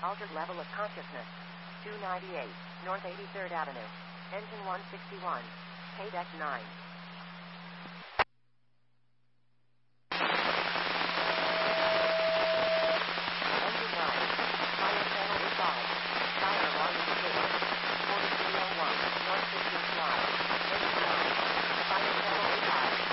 altered level of consciousness. 298, North 83rd Avenue. Engine 161. Paydeck 9.